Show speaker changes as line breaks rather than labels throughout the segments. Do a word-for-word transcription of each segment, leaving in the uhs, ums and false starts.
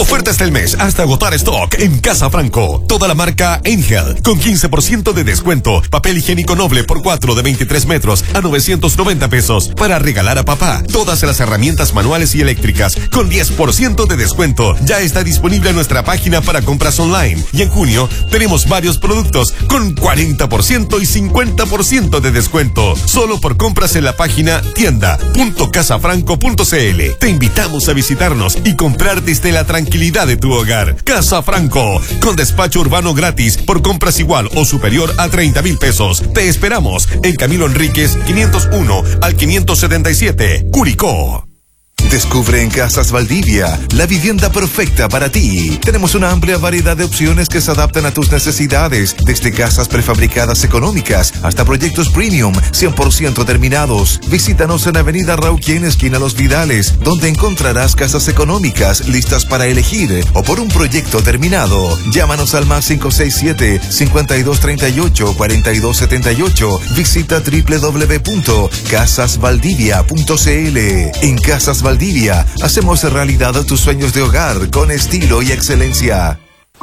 Ofertas del mes hasta agotar stock en Casa Franco. Toda la marca Angel con quince por ciento de descuento. Papel higiénico Noble por cuatro de veintitrés metros a novecientos noventa pesos. Para regalar a papá. Todas las herramientas manuales y eléctricas con diez por ciento de descuento. Ya está disponible en nuestra página para compras online. Y en junio tenemos varios productos con cuarenta por ciento y cincuenta por ciento de descuento. Solo por compras en la página tienda punto casafranco punto cl. Te invitamos a visitarnos y comprar desde la tranquilidad de tu hogar. Casa Franco, con despacho urbano gratis por compras igual o superior a treinta mil pesos. Te esperamos en Camilo Enríquez quinientos uno al quinientos setenta y siete, Curicó.
Descubre en Casas Valdivia la vivienda perfecta para ti. Tenemos una amplia variedad de opciones que se adaptan a tus necesidades, desde casas prefabricadas económicas hasta proyectos premium cien por ciento terminados. Visítanos en Avenida Rauquien, esquina Los Vidales, donde encontrarás casas económicas listas para elegir o por un proyecto terminado. Llámanos al más cinco seis siete, cinco dos tres ocho, cuatro dos siete ocho. Visita doble u doble u doble u punto casas valdivia punto cl. En Casas Valdivia hacemos realidad tus sueños de hogar con estilo y excelencia.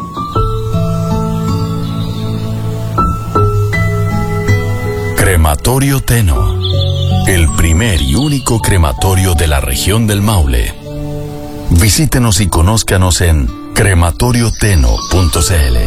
Crematorio Teno, el primer y único crematorio de la región del Maule. Visítenos y conózcanos en crematorio teno punto cl.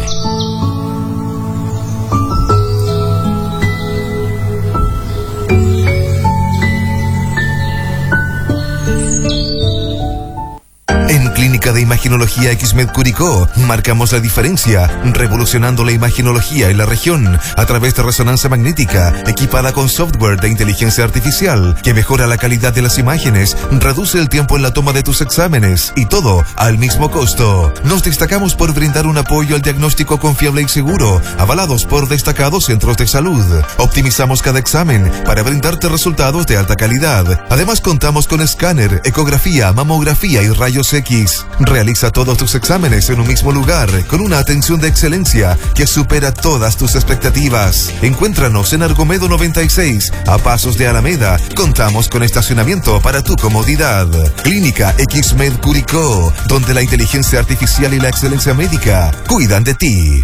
En Clínica de Imaginología Xmed Curicó marcamos la diferencia, revolucionando la imaginología en la región a través de resonancia magnética equipada con software de inteligencia artificial que mejora la calidad de las imágenes, reduce el tiempo en la toma de tus exámenes y todo al mismo costo. Nos destacamos por brindar un apoyo al diagnóstico confiable y seguro, avalados por destacados centros de salud. Optimizamos cada examen para brindarte resultados de alta calidad. Además contamos con escáner, ecografía, mamografía y rayos X. Realiza todos tus exámenes en un mismo lugar con una atención de excelencia que supera todas tus expectativas. Encuéntranos en Argomedo noventa y seis, a pasos de Alameda. Contamos con estacionamiento para tu comodidad. Clínica Xmed Curicó, donde la inteligencia artificial y la excelencia médica cuidan de ti.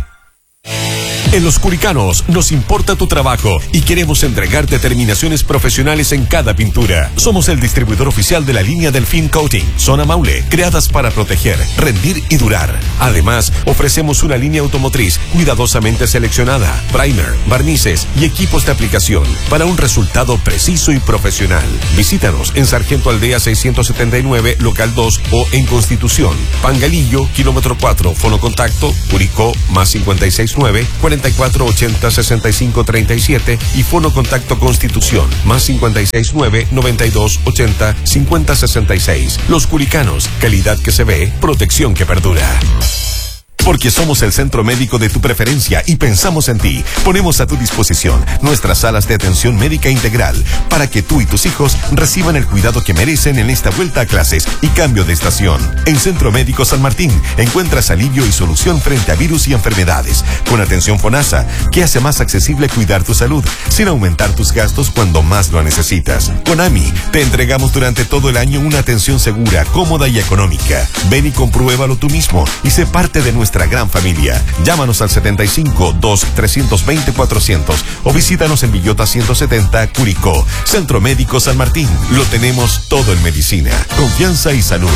En Los Curicanos nos importa tu trabajo y queremos entregarte terminaciones profesionales en cada pintura. Somos el distribuidor oficial de la línea Delfín Coating, Zona Maule, creadas para proteger, rendir y durar. Además, ofrecemos una línea automotriz cuidadosamente seleccionada, primer, barnices y equipos de aplicación para un resultado preciso y profesional. Visítanos en Sargento Aldea seiscientos setenta y nueve, local dos o en Constitución, Pangalillo, kilómetro cuatro, fono contacto, Curicó, más cinco seis nueve, cuarenta y cuatro ochenta, sesenta y cinco treinta y siete y fono contacto Constitución, más cinco seis nueve, noventa y dos ochenta, cincuenta sesenta y seis. Los Curicanos, calidad que se ve, protección que perdura. Porque somos el centro médico de tu preferencia y pensamos en ti. Ponemos a tu disposición nuestras salas de atención médica integral para que tú y tus hijos reciban el cuidado que merecen en esta vuelta a clases y cambio de estación. En Centro Médico San Martín encuentras alivio y solución frente a virus y enfermedades, con atención FONASA, que hace más accesible cuidar tu salud sin aumentar tus gastos cuando más lo necesitas. Con A M I te entregamos durante todo el año una atención segura, cómoda y económica. Ven y compruébalo tú mismo y sé parte de nuestra gran familia. Llámanos al setenta y cinco, dos, trescientos veinte, cuatrocientos o visítanos en Villota ciento setenta, Curicó. Centro Médico San Martín. Lo tenemos todo en medicina, confianza y salud.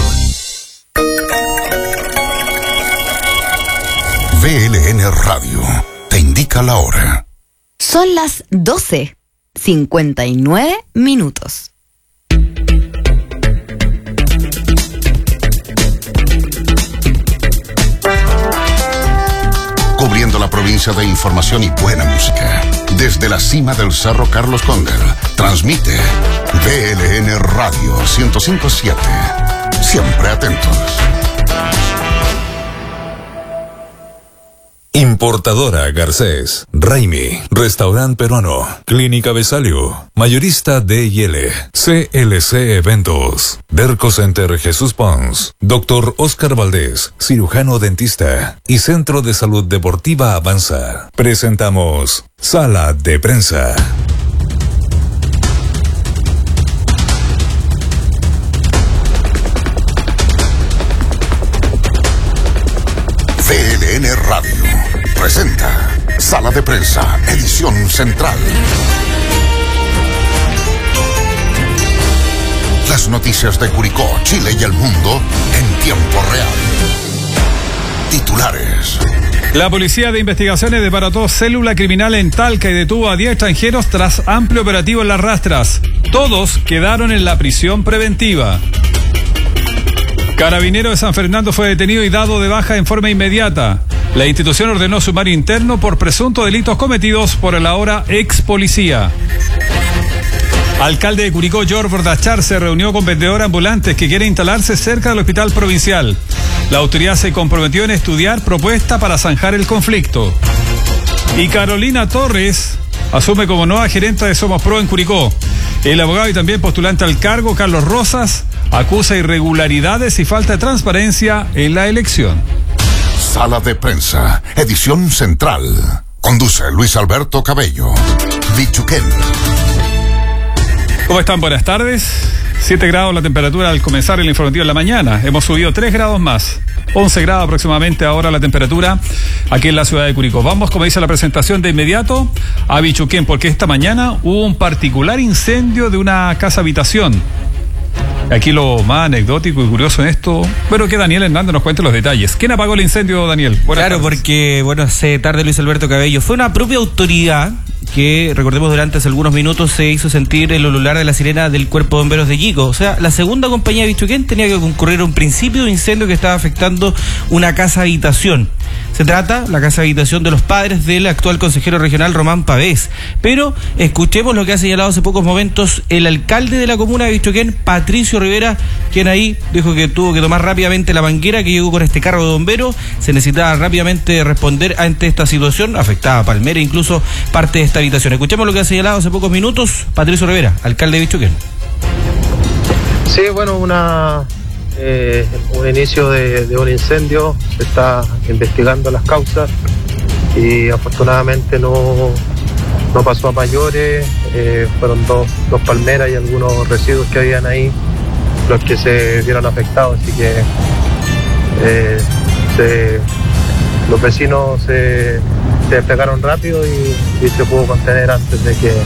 V L N Radio te indica la hora.
Son las doce, cincuenta y nueve minutos.
Cubriendo la provincia de información y buena música. Desde la cima del Cerro Carlos Conder, transmite V L N Radio ciento cinco punto siete. Siempre atentos.
Importadora Garcés, Raimi, Restaurante Peruano, Clínica Besalio, Mayorista D y L, C L C Eventos, Derco Center Jesús Pons, Doctor Oscar Valdés, cirujano dentista y Centro de Salud Deportiva Avanza. Presentamos Sala de Prensa.
N Radio presenta Sala de Prensa, edición central. Las noticias de Curicó, Chile y el mundo en tiempo real. Titulares.
La Policía de Investigaciones desbarató célula criminal en Talca y detuvo a diez extranjeros tras amplio operativo en Las Rastras. Todos quedaron en la prisión preventiva. Carabinero de San Fernando fue detenido y dado de baja en forma inmediata. La institución ordenó sumario interno por presuntos delitos cometidos por el ahora ex policía. Alcalde de Curicó, George Bordachar, se reunió con vendedores ambulantes que quieren instalarse cerca del hospital provincial. La autoridad se comprometió en estudiar propuesta para zanjar el conflicto. Y Carolina Torres asume como nueva gerente de Somos Pro en Curicó. El abogado y también postulante al cargo, Carlos Rosas, acusa irregularidades y falta de transparencia en la elección.
Sala de Prensa, edición central. Conduce Luis Alberto Cabello. Bichuquén.
¿Cómo están? Buenas tardes. siete grados la temperatura al comenzar el informativo en la mañana. Hemos subido tres grados más. once grados aproximadamente ahora la temperatura aquí en la ciudad de Curicó. Vamos, como dice la presentación, de inmediato a Bichuquén, porque esta mañana hubo un particular incendio de una casa habitación. Aquí lo más anecdótico y curioso en esto, bueno, que Daniel Hernández nos cuente los detalles. ¿Quién apagó el incendio, Daniel? Buenas
claro,
tardes.
Porque, bueno, hace tarde Luis Alberto Cabello. Fue una propia autoridad que, recordemos, durante hace algunos minutos se hizo sentir el ulular de la sirena del Cuerpo de Bomberos de Yico. O sea, la segunda compañía de Bichuquén tenía que concurrir a un principio de incendio que estaba afectando una casa habitación. Se trata la casa habitación de los padres del actual consejero regional Román Pavés. Pero escuchemos lo que ha señalado hace pocos momentos el alcalde de la comuna de Bichuquén, Patricio Rivera, quien ahí dijo que tuvo que tomar rápidamente la manguera que llegó con este carro de bomberos. Se necesitaba rápidamente responder ante esta situación, afectaba a Palmera, incluso parte de esta habitación. Escuchemos lo que ha señalado hace pocos minutos Patricio Rivera, alcalde de Bichuquén.
Sí, bueno, una eh, un inicio de, de un incendio, se está investigando las causas y afortunadamente no, no pasó a mayores, eh, fueron dos, dos palmeras y algunos residuos que habían ahí los que se vieron afectados, así que eh, se, los vecinos se, se despegaron rápido y, y se pudo contener antes de que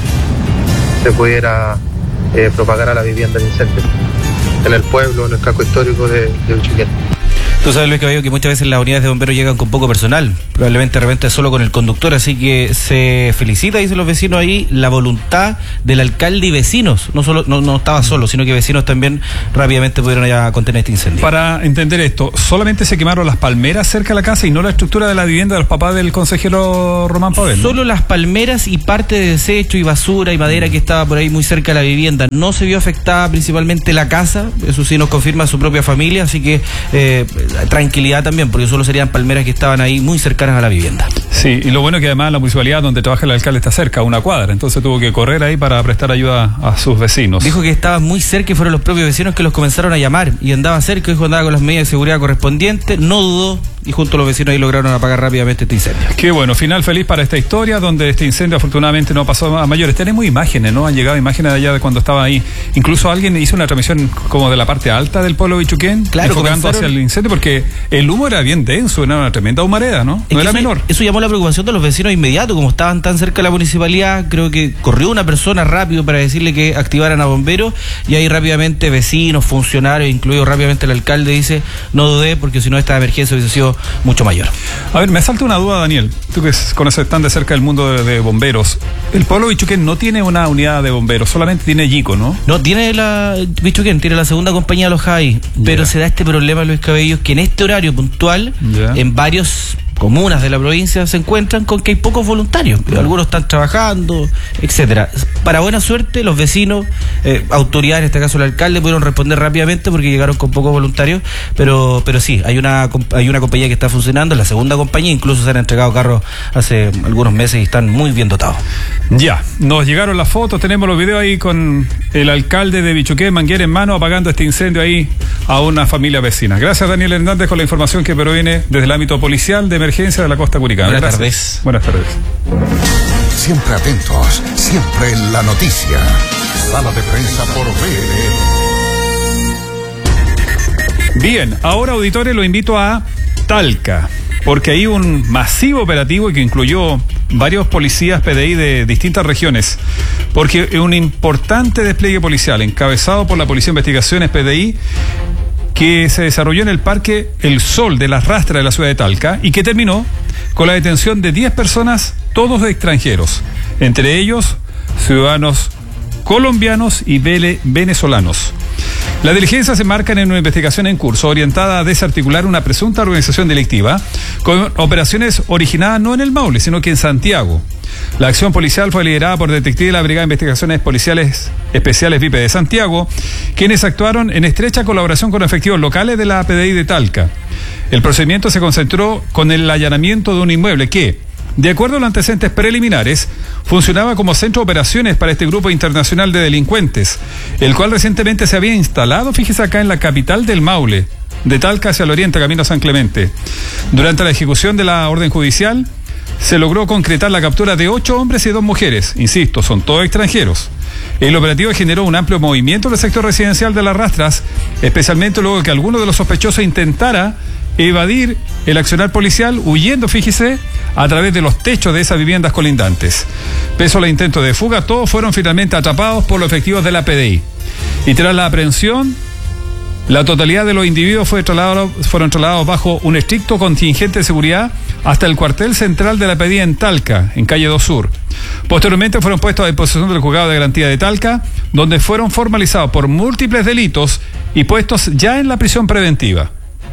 se pudiera eh, propagar a la vivienda el incendio en el pueblo, en el casco histórico de, de Bichuquén.
Tú sabes, Luis Cabello, que muchas veces las unidades de bomberos llegan con poco personal, probablemente de repente solo con el conductor, así que se felicita, dicen los vecinos ahí, la voluntad del alcalde y vecinos. No solo no, no estaba solo, sino que vecinos también rápidamente pudieron ya contener este incendio.
Para entender esto, solamente se quemaron las palmeras cerca de la casa y no la estructura de la vivienda de los papás del consejero Román Pavés, ¿no?
Solo las palmeras y parte de desecho y basura y madera que estaba por ahí muy cerca de la vivienda. No se vio afectada principalmente la casa, eso sí nos confirma su propia familia, así que eh, tranquilidad también, porque solo serían palmeras que estaban ahí muy cercanas a la vivienda.
Sí, y lo bueno es que además la municipalidad donde trabaja el alcalde está cerca, a una cuadra, entonces tuvo que correr ahí para prestar ayuda a sus vecinos.
Dijo que estaba muy cerca y fueron los propios vecinos que los comenzaron a llamar, y andaba cerca, dijo, andaba con las medidas de seguridad correspondientes, no dudó, y junto a los vecinos ahí lograron apagar rápidamente este incendio.
Qué bueno, final feliz para esta historia, donde este incendio afortunadamente no pasó a mayores. Tenemos imágenes, ¿no? Han llegado imágenes de allá de cuando estaba ahí. Incluso alguien hizo una transmisión como de la parte alta del pueblo de Bichuquén,
claro,
enfocando
comenzaron...
hacia el incendio, porque el humo era bien denso, era una tremenda humareda, ¿no? No era
eso,
menor.
Eso llamó la preocupación de los vecinos de inmediato, como estaban tan cerca de la municipalidad, creo que corrió una persona rápido para decirle que activaran a bomberos, y ahí rápidamente vecinos, funcionarios, incluido rápidamente el alcalde, dice, no dudé, porque si no esta emergencia hubiese sido mucho mayor.
A ver, me salta una duda, Daniel, tú que conoces tan de cerca el mundo de, de bomberos. El pueblo de Bichuquén no tiene una unidad de bomberos, solamente tiene Yico, ¿no?
No, tiene la Bichuquén, tiene la segunda compañía alojada ahí, yeah. Pero se da este problema, Luis Cabello, que en este horario puntual, yeah. en varios comunas de la provincia se encuentran con que hay pocos voluntarios, pero algunos están trabajando, etcétera. Para buena suerte, los vecinos, eh, autoridades, en este caso el alcalde, pudieron responder rápidamente porque llegaron con pocos voluntarios, pero pero sí, hay una hay una compañía que está funcionando, la segunda compañía, incluso se han entregado carros hace algunos meses y están muy bien dotados.
Ya, nos llegaron las fotos, tenemos los videos ahí con el alcalde de Bichuquén, manguera en mano, apagando este incendio ahí a una familia vecina. Gracias, Daniel Hernández, con la información que proviene desde el ámbito policial de emergencia de la costa curicana.
Buenas
Gracias.
tardes.
Buenas tardes.
Siempre atentos, siempre en la noticia. Sala de Prensa por B L N.
Bien, ahora, auditores, lo invito a Talca. porque hay un masivo operativo que incluyó varios policías P D I de distintas regiones, porque un importante despliegue policial encabezado por la Policía de Investigaciones P D I que se desarrolló en el Parque El Sol de las Rastras de la ciudad de Talca y que terminó con la detención de diez personas, todos de extranjeros, entre ellos ciudadanos colombianos y venezolanos. Las diligencias se marcan en una investigación en curso orientada a desarticular una presunta organización delictiva con operaciones originadas no en el Maule, sino que en Santiago. La acción policial fue liderada por detectives de la Brigada de Investigaciones Policiales Especiales V I P de Santiago, quienes actuaron en estrecha colaboración con efectivos locales de la P D I de Talca. El procedimiento se concentró con el allanamiento de un inmueble que, de acuerdo a los antecedentes preliminares, funcionaba como centro de operaciones para este grupo internacional de delincuentes, el cual recientemente se había instalado, fíjese acá, en la capital del Maule, de Talca hacia el oriente, camino a San Clemente. Durante la ejecución de la orden judicial, se logró concretar la captura de ocho hombres y dos mujeres, insisto, son todos extranjeros. El operativo generó un amplio movimiento en el sector residencial de Las Rastras, especialmente luego de que alguno de los sospechosos intentara evadir el accionar policial, huyendo, fíjese, a través de los techos de esas viviendas colindantes. Pese al intento de fuga, todos fueron finalmente atrapados por los efectivos de la P D I. Y tras la aprehensión, la totalidad de los individuos fue trasladado, fueron trasladados bajo un estricto contingente de seguridad hasta el cuartel central de la P D I en Talca, en calle dos Sur. Posteriormente fueron puestos a disposición del juzgado de garantía de Talca, donde fueron formalizados por múltiples delitos y puestos ya en la prisión preventiva.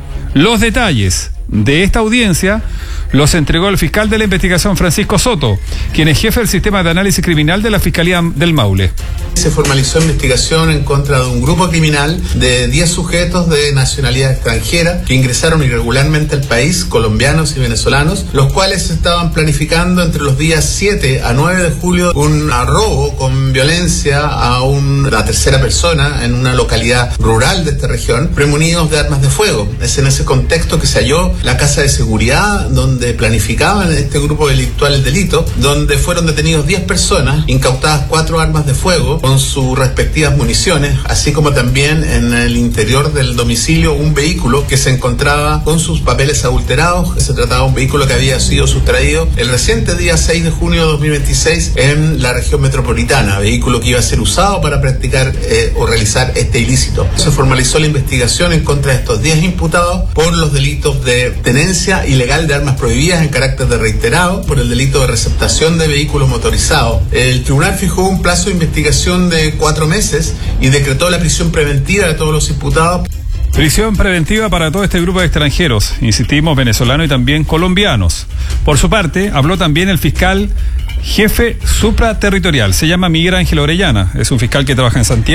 Los detalles de esta audiencia los entregó el fiscal de la investigación, Francisco Soto, quien es jefe del sistema de análisis criminal de la Fiscalía del Maule.
Se formalizó investigación en contra de un grupo criminal de diez sujetos de nacionalidad extranjera que ingresaron irregularmente al país, colombianos y venezolanos, los cuales estaban planificando entre los días siete a nueve de julio un robo con violencia a una tercera persona en una localidad rural de esta región, premunidos de armas de fuego. Es en ese contexto que se halló la casa de seguridad donde planificaban este grupo delictual el delito, donde fueron detenidos diez personas, incautadas cuatro armas de fuego con sus respectivas municiones, así como también en el interior del domicilio un vehículo que se encontraba con sus papeles adulterados. Se trataba de un vehículo que había sido sustraído el reciente día seis de junio de dos mil veintiséis en la región metropolitana, vehículo que iba a ser usado para practicar eh, o realizar este ilícito. Se formalizó la investigación en contra de estos diez imputados por los delitos de tenencia ilegal de armas prohibidas en carácter de reiterado, por el delito de receptación de vehículos motorizados. El tribunal fijó un plazo de investigación de cuatro meses y decretó la prisión preventiva de todos los imputados.
Prisión preventiva para todo este grupo de extranjeros, insistimos, venezolanos y también colombianos. Por su parte, habló también el fiscal jefe supraterritorial, se llama Miguel Ángel Orellana, es un fiscal que trabaja en Santiago.